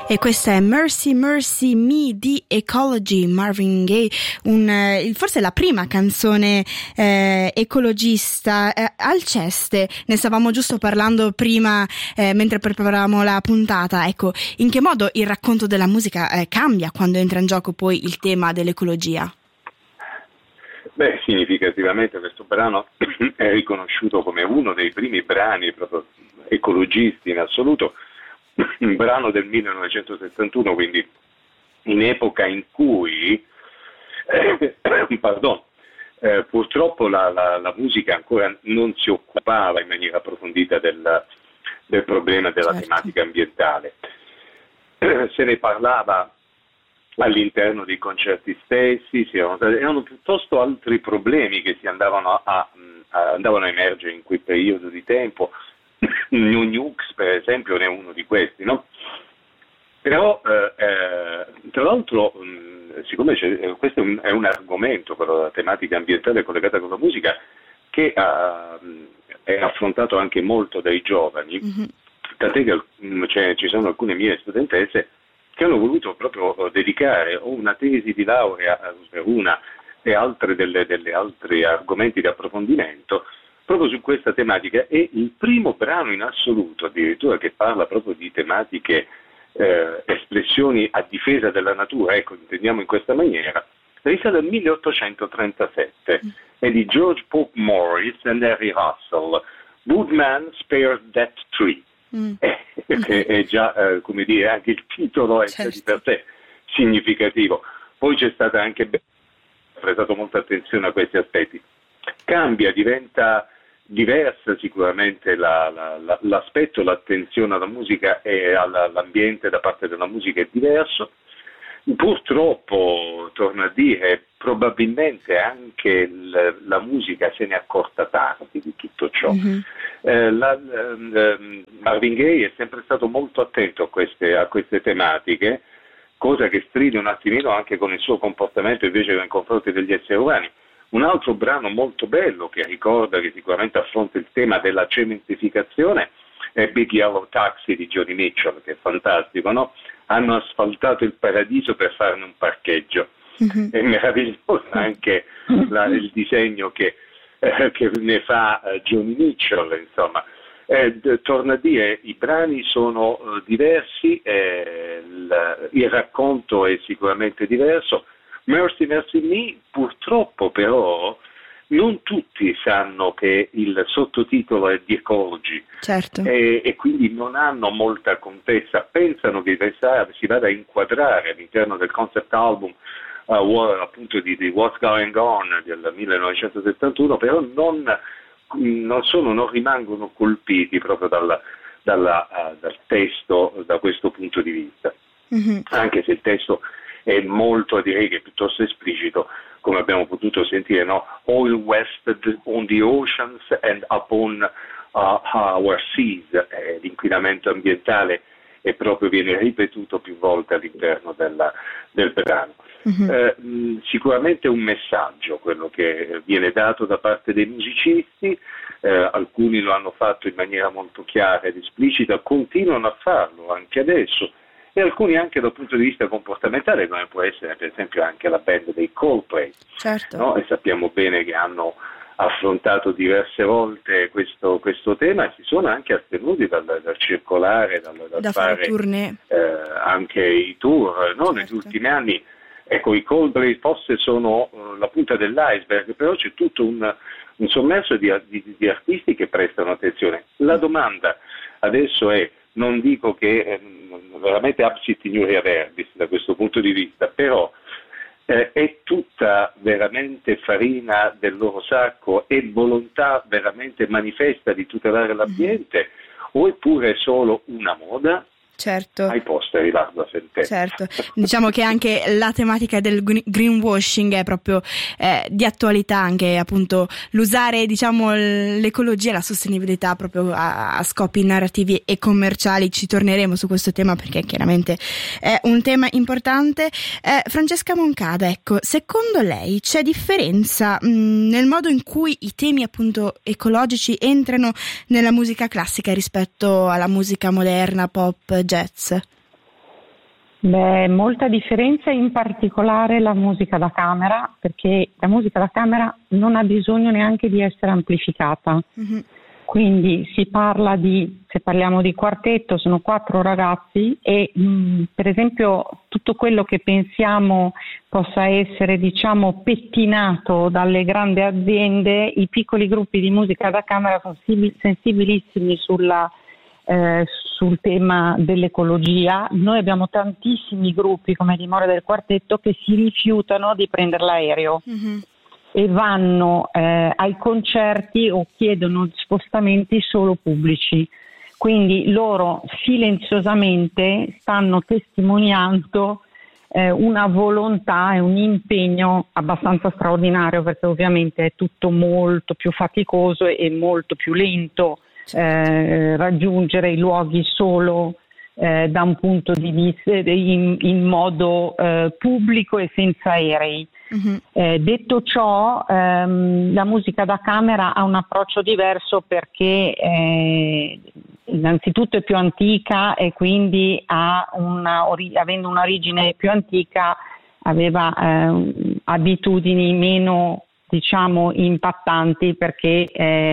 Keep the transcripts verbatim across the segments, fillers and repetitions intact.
E questa è Mercy Mercy Me di Ecology, Marvin Gaye, un, eh, forse la prima canzone eh, ecologista. eh, Alceste, ne stavamo giusto parlando prima eh, mentre preparavamo la puntata. Ecco, in che modo il racconto della musica eh, cambia quando entra in gioco poi il tema dell'ecologia? Beh, significativamente questo brano è riconosciuto come uno dei primi brani proprio ecologisti in assoluto, un brano del millenovecentosettantuno, quindi in epoca in cui eh, pardon, eh, purtroppo la, la, la musica ancora non si occupava in maniera approfondita del, del problema della certo. tematica ambientale. Eh, se ne parlava all'interno dei concerti stessi, si erano, erano piuttosto altri problemi che si andavano a, a, andavano a emergere in quel periodo di tempo. New Nukes, per esempio, ne è uno di questi, no? Però, eh, eh, tra l'altro, mh, siccome c'è, questo è un, è un argomento, però la tematica ambientale collegata con la musica, che ha, è affrontato anche molto dai giovani, mm-hmm. tant'è che mh, cioè, ci sono alcune mie studentesse che hanno voluto proprio dedicare o una tesi di laurea per una e altre delle, delle altri argomenti di approfondimento proprio su questa tematica, e il primo brano in assoluto addirittura che parla proprio di tematiche, eh, espressioni a difesa della natura, ecco, intendiamo in questa maniera, risale al milleottocentotrentasette, mm. è di George Pope Morris e Harry Russell, Woodman Spared That Tree, mm. eh, mm. che è già, eh, come dire, anche il titolo è certo. di per sé significativo. Poi c'è stata anche, ho prestato molta attenzione a questi aspetti, cambia, diventa diversa sicuramente la, la, la, l'aspetto, l'attenzione alla musica e alla, all'ambiente da parte della musica è diverso. Purtroppo, torno a dire, probabilmente anche l, la musica se ne è accorta tardi di tutto ciò. Mm-hmm. Eh, la, eh, Marvin Gaye è sempre stato molto attento a queste, a queste tematiche, cosa che stride un attimino anche con il suo comportamento invece nei confronti degli esseri umani. Un altro brano molto bello che ricorda, che sicuramente affronta il tema della cementificazione, è Big Yellow Taxi di Joni Mitchell, che è fantastico, no? Hanno asfaltato il paradiso per farne un parcheggio. Mm-hmm. È meraviglioso anche la, il disegno che, eh, che ne fa eh, Joni Mitchell, insomma. Eh, d- torno a dire, i brani sono eh, diversi, eh, il, il racconto è sicuramente diverso. Mercy Mercy Me, purtroppo però non tutti sanno che il sottotitolo è The Ecology, certo. e, e quindi non hanno molta contezza, pensano che si vada a inquadrare all'interno del concept album uh, appunto di, di What's Going On del millenovecentosettantuno, però non, non, sono, non rimangono colpiti proprio dalla, dalla, uh, dal testo da questo punto di vista, mm-hmm. anche se il testo è molto, direi che è piuttosto esplicito, come abbiamo potuto sentire, no? Oil wasted on the oceans and upon uh, our seas, eh, l'inquinamento ambientale è proprio, viene ripetuto più volte all'interno della, del brano. Mm-hmm. Eh, mh, sicuramente un messaggio quello che viene dato da parte dei musicisti, eh, alcuni lo hanno fatto in maniera molto chiara ed esplicita, continuano a farlo anche adesso, e alcuni anche dal punto di vista comportamentale, come può essere per esempio anche la band dei Coldplay, certo. no? E sappiamo bene che hanno affrontato diverse volte questo, questo tema e si sono anche astenuti dal, dal circolare, dal, dal da fare tournée. Eh, anche i tour, no? Certo. Negli ultimi anni, ecco, i Coldplay forse sono uh, la punta dell'iceberg, però c'è tutto un, un sommerso di, di, di artisti che prestano attenzione. La domanda adesso è, non dico che eh, veramente absit ignoria verbis da questo punto di vista, però eh, è tutta veramente farina del loro sacco e volontà veramente manifesta di tutelare l'ambiente, mm-hmm. o è pure solo una moda? Certo. Ai posteri largo a sentenza. Certo, diciamo che anche la tematica del greenwashing è proprio eh, di attualità, anche appunto l'usare, diciamo, l'ecologia e la sostenibilità proprio a, a scopi narrativi e commerciali. Ci torneremo su questo tema perché chiaramente è un tema importante. eh, Francesca Moncada, ecco, secondo lei c'è differenza mh, nel modo in cui i temi appunto ecologici entrano nella musica classica rispetto alla musica moderna, pop, jazz? Beh, molta differenza, in particolare la musica da camera, perché la musica da camera non ha bisogno neanche di essere amplificata. Mm-hmm. Quindi si parla di, se parliamo di quartetto, sono quattro ragazzi e mh, per esempio tutto quello che pensiamo possa essere, diciamo, pettinato dalle grandi aziende, i piccoli gruppi di musica da camera sono sensibilissimi sulla, eh, sul tema dell'ecologia. Noi abbiamo tantissimi gruppi, come dimora del quartetto, che si rifiutano di prendere l'aereo. Mm-hmm. E vanno eh, ai concerti o chiedono spostamenti solo pubblici. Quindi loro silenziosamente stanno testimoniando eh, una volontà e un impegno abbastanza straordinario, perché ovviamente è tutto molto più faticoso e molto più lento eh, raggiungere i luoghi solo eh, da un punto di vista in, in modo eh, pubblico e senza aerei. Mm-hmm. Eh, detto ciò, ehm, la musica da camera ha un approccio diverso perché eh, innanzitutto è più antica e quindi ha una, ori- avendo un'origine più antica aveva eh, abitudini meno, diciamo, impattanti, perché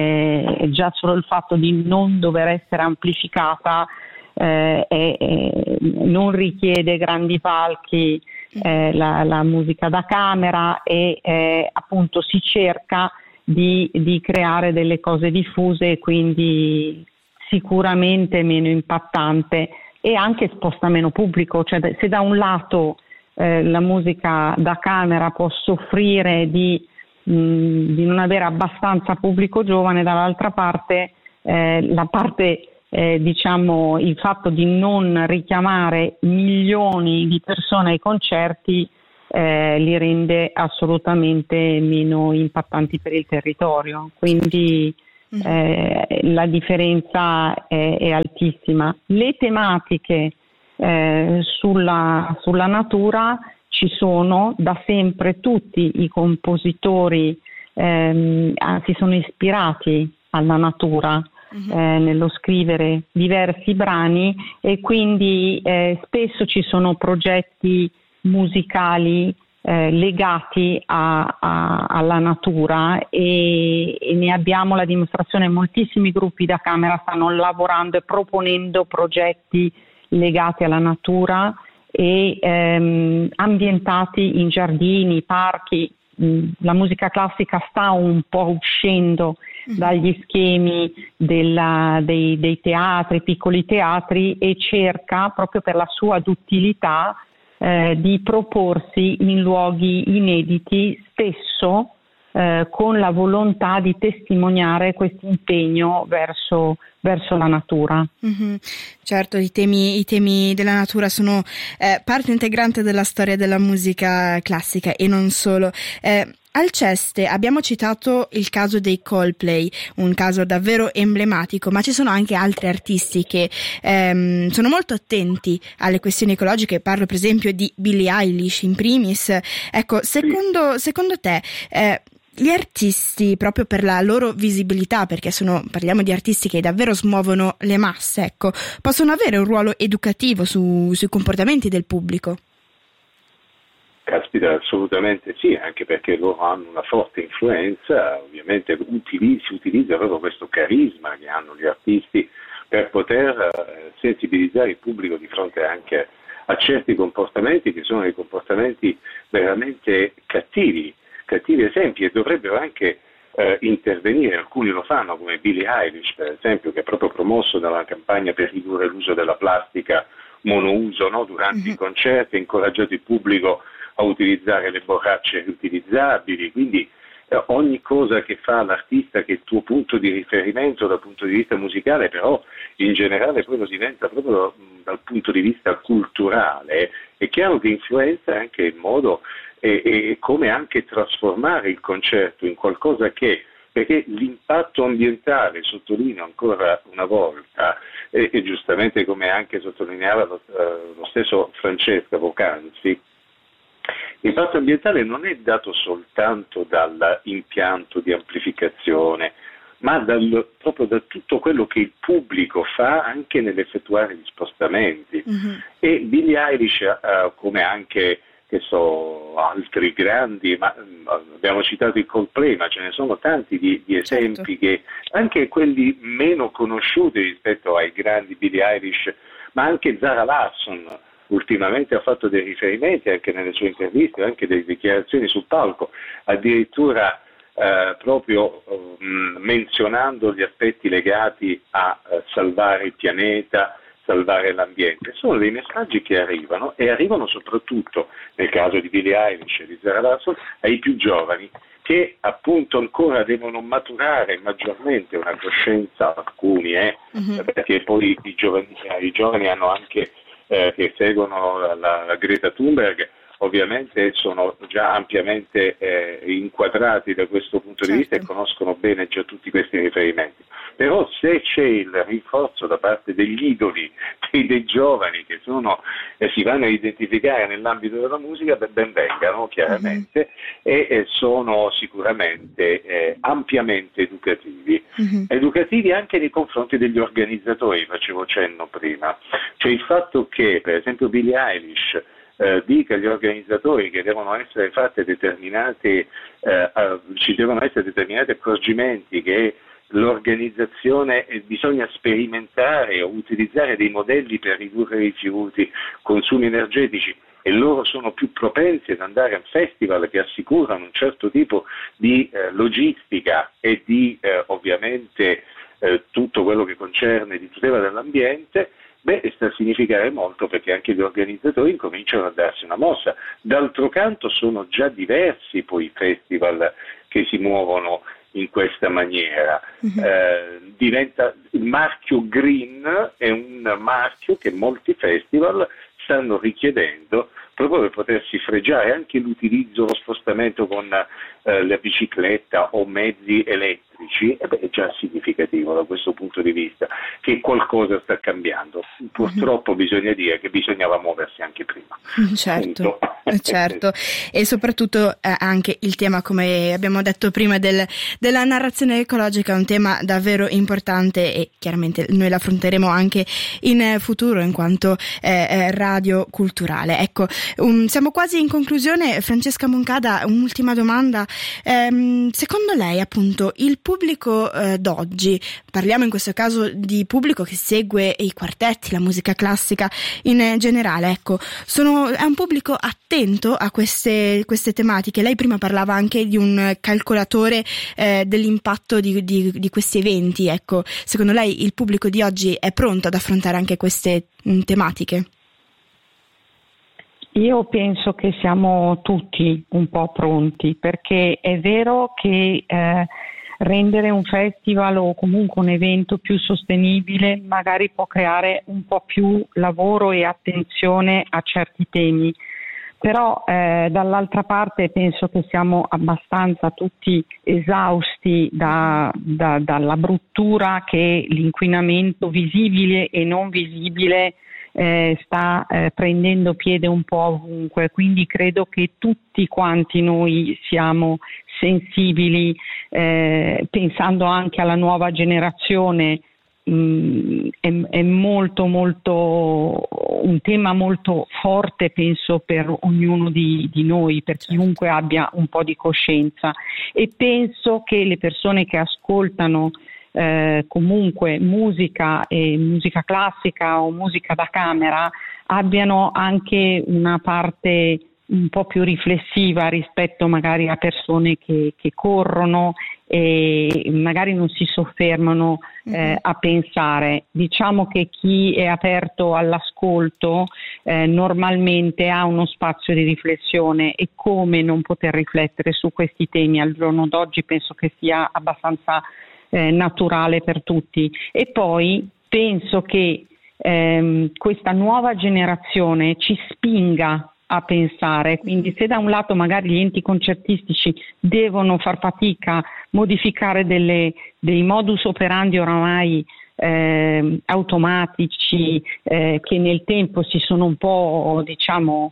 eh, già solo il fatto di non dover essere amplificata eh, è, è, non richiede grandi palchi. Eh, la, la musica da camera e eh, appunto si cerca di, di creare delle cose diffuse e quindi sicuramente meno impattante e anche sposta meno pubblico, cioè se da un lato eh, la musica da camera può soffrire di, mh, di non avere abbastanza pubblico giovane, dall'altra parte eh, la parte Eh, diciamo il fatto di non richiamare milioni di persone ai concerti eh, li rende assolutamente meno impattanti per il territorio, quindi eh, la differenza è, è altissima. Le tematiche eh, sulla, sulla natura ci sono da sempre, tutti i compositori ehm, si sono ispirati alla natura. Uh-huh. Eh, nello scrivere diversi brani e quindi eh, spesso ci sono progetti musicali eh, legati a, a, alla natura e, e ne abbiamo la dimostrazione. Moltissimi gruppi da camera stanno lavorando e proponendo progetti legati alla natura e ehm, ambientati in giardini, parchi. La musica classica sta un po' uscendo dagli schemi della, dei, dei teatri, piccoli teatri, e cerca proprio per la sua duttilità eh, di proporsi in luoghi inediti, spesso eh, con la volontà di testimoniare questo impegno verso, verso la natura. Mm-hmm. Certo, i temi, i temi della natura sono eh, parte integrante della storia della musica classica e non solo. Eh, Alceste, abbiamo citato il caso dei Coldplay, un caso davvero emblematico, ma ci sono anche altri artisti che ehm, sono molto attenti alle questioni ecologiche. Parlo per esempio di Billie Eilish in primis. Ecco, secondo, secondo te eh, gli artisti, proprio per la loro visibilità, perché sono, parliamo di artisti che davvero smuovono le masse, ecco, possono avere un ruolo educativo su, sui comportamenti del pubblico? Caspita, assolutamente sì, anche perché loro hanno una forte influenza, ovviamente utilizz- si utilizza proprio questo carisma che hanno gli artisti per poter eh, sensibilizzare il pubblico di fronte anche a certi comportamenti che sono dei comportamenti veramente cattivi, cattivi esempi, e dovrebbero anche eh, intervenire. Alcuni lo fanno, come Billie Eilish per esempio, che è proprio promosso dalla campagna per ridurre l'uso della plastica monouso, no? Durante mm-hmm. i concerti, ha incoraggiato il pubblico a utilizzare le borracce riutilizzabili, quindi eh, ogni cosa che fa l'artista che è il tuo punto di riferimento dal punto di vista musicale, però in generale poi lo diventa proprio mh, dal punto di vista culturale, è chiaro che influenza anche il modo e, e come anche trasformare il concerto in qualcosa che, perché l'impatto ambientale, sottolineo ancora una volta, e, e giustamente come anche sottolineava lo, eh, lo stesso Francesca poc'anzi, l'impatto ambientale non è dato soltanto dall'impianto di amplificazione, ma dal, proprio da tutto quello che il pubblico fa anche nell'effettuare gli spostamenti. Mm-hmm. E Billie Eilish, uh, come anche che so, altri grandi, ma abbiamo citato i Coldplay, ma ce ne sono tanti di, di esempi, certo, che anche quelli meno conosciuti rispetto ai grandi Billie Eilish, ma anche Zara Larsson ultimamente ha fatto dei riferimenti anche nelle sue interviste, anche delle dichiarazioni sul palco, addirittura eh, proprio eh, menzionando gli aspetti legati a eh, salvare il pianeta, salvare l'ambiente. Sono dei messaggi che arrivano, e arrivano soprattutto, nel caso di Billie Eilish e di Zara Larsson, ai più giovani, che appunto ancora devono maturare maggiormente una coscienza, alcuni, eh, mm-hmm. perché poi i giovani, i giovani hanno anche, eh, che seguono la, la Greta Thunberg, ovviamente sono già ampiamente eh, inquadrati da questo punto di certo. vista, e conoscono bene già tutti questi riferimenti. Però se c'è il rinforzo da parte degli idoli, dei, dei giovani che sono, eh, si vanno a identificare nell'ambito della musica, ben, ben vengano chiaramente, mm-hmm. e eh, sono sicuramente eh, ampiamente educativi. Mm-hmm. Educativi anche nei confronti degli organizzatori, facevo cenno prima. Cioè il fatto che, per esempio, Billie Eilish Eh, dica agli organizzatori che devono essere fatte determinate, eh, eh, ci devono essere determinati accorgimenti, che l'organizzazione eh, bisogna sperimentare o utilizzare dei modelli per ridurre i rifiuti, consumi energetici, e loro sono più propensi ad andare a festival che assicurano un certo tipo di eh, logistica e di eh, ovviamente eh, tutto quello che concerne di tutela dell'ambiente. Beh, sta a significare molto, perché anche gli organizzatori incominciano a darsi una mossa. D'altro canto sono già diversi poi i festival che si muovono in questa maniera. Mm-hmm. Eh, diventa, il marchio green è un marchio che molti festival stanno richiedendo, proprio per potersi fregiare anche l'utilizzo, lo spostamento con eh, la bicicletta o mezzi elettrici. E beh, è già significativo da questo punto di vista che qualcosa sta cambiando. Purtroppo mm-hmm. bisogna dire che bisognava muoversi anche prima. Certo, certo. E soprattutto eh, anche il tema, come abbiamo detto prima, del, della narrazione ecologica, è un tema davvero importante, e chiaramente noi l'affronteremo anche in futuro in quanto eh, radio culturale. Ecco, um, siamo quasi in conclusione. Francesca Moncada, un'ultima domanda. Ehm, secondo lei, appunto, il pubblico eh, d'oggi, parliamo in questo caso di pubblico che segue i quartetti, la musica classica in generale, ecco, sono, è un pubblico attento a queste, queste tematiche? Lei prima parlava anche di un calcolatore eh, dell'impatto di, di, di questi eventi, ecco, secondo lei il pubblico di oggi è pronto ad affrontare anche queste mh, tematiche? Io penso che siamo tutti un po' pronti, perché è vero che eh, rendere un festival o comunque un evento più sostenibile magari può creare un po' più lavoro e attenzione a certi temi, però eh, dall'altra parte penso che siamo abbastanza tutti esausti da, da, dalla bruttura che l'inquinamento visibile e non visibile Eh, sta eh, prendendo piede un po' ovunque, quindi credo che tutti quanti noi siamo sensibili, eh, pensando anche alla nuova generazione. Mh, è, è molto molto un tema molto forte, penso, per ognuno di, di noi, per chiunque abbia un po' di coscienza, e penso che le persone che ascoltano Eh, comunque musica e musica classica o musica da camera abbiano anche una parte un po' più riflessiva rispetto magari a persone che, che corrono e magari non si soffermano eh, mm-hmm. a pensare. Diciamo che chi è aperto all'ascolto eh, normalmente ha uno spazio di riflessione, e come non poter riflettere su questi temi al giorno d'oggi penso che sia abbastanza Eh, naturale per tutti. E poi penso che ehm, questa nuova generazione ci spinga a pensare, quindi se da un lato magari gli enti concertistici devono far fatica, modificare delle, dei modus operandi oramai eh, automatici eh, che nel tempo si sono un po', diciamo,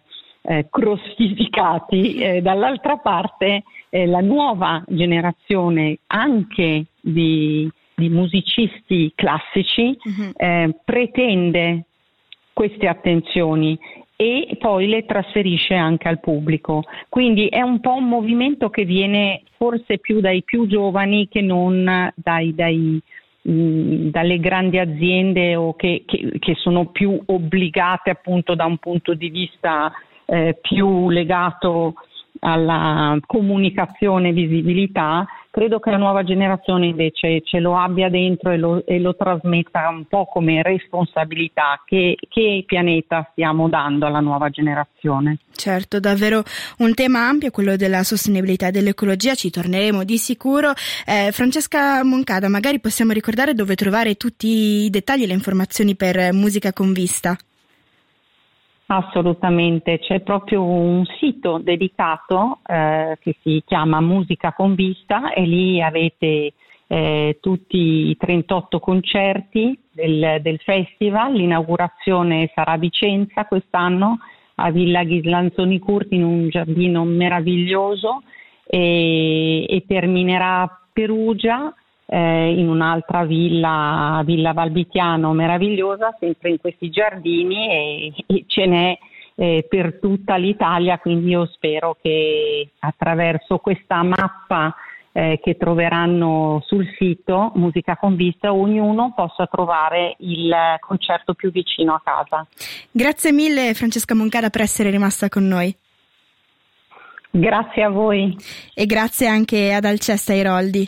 eh, crostificati, eh, dall'altra parte eh, la nuova generazione anche di, di musicisti classici uh-huh. eh, pretende queste attenzioni e poi le trasferisce anche al pubblico. Quindi è un po' un movimento che viene forse più dai più giovani che non dai, dai mh, dalle grandi aziende o che, che, che sono più obbligate appunto da un punto di vista eh, più legato alla comunicazione e visibilità. Credo che la nuova generazione invece ce lo abbia dentro e lo, e lo trasmetta un po' come responsabilità che, che pianeta stiamo dando alla nuova generazione. Certo, davvero un tema ampio, quello della sostenibilità e dell'ecologia, ci torneremo di sicuro. Eh, Francesca Moncada, magari possiamo ricordare dove trovare tutti i dettagli e le informazioni per Musica con Vista? Assolutamente, c'è proprio un sito dedicato eh, che si chiama Musica con Vista e lì avete eh, tutti i trentotto concerti del, del festival. L'inaugurazione sarà a Vicenza quest'anno, a Villa Ghislanzoni Curti, in un giardino meraviglioso, e, e terminerà a Perugia, Eh, in un'altra villa, Villa Valbitiano meravigliosa, sempre in questi giardini, e, e ce n'è eh, per tutta l'Italia, quindi io spero che attraverso questa mappa eh, che troveranno sul sito Musica con Vista ognuno possa trovare il concerto più vicino a casa. Grazie mille Francesca Moncada per essere rimasta con noi. Grazie a voi. E grazie anche ad Alcesta Iroldi.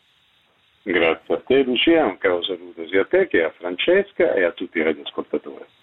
Grazie a te Lucia, un caro saluto sia a te che a Francesca e a tutti i radioascoltatori.